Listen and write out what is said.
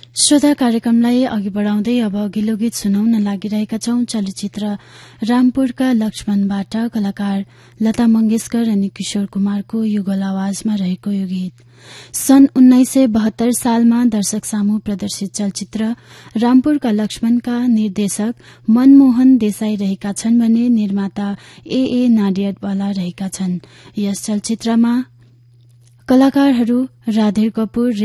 श्रोता, कार्यक्रमलाई अघि बढाउँदै अब अघिल्लो गीत सुनाउन लागिरहेका छौं। चलचित्र रामपुरका लक्ष्मणबाट कलाकार लता मंगेशकर अनि किशोर कुमारको युगल आवाजमा रहेको यो गीत सन् 1972 सालमा दर्शक सामु प्रदर्शित चलचित्र रामपुरका लक्ष्मणका निर्देशक मनमोहन देसाई रहेका छन् भने निर्माता ए नाडियाडवाला रहेका छन्। यस चलचित्रमा कलाकारहरू राधेर कपूर,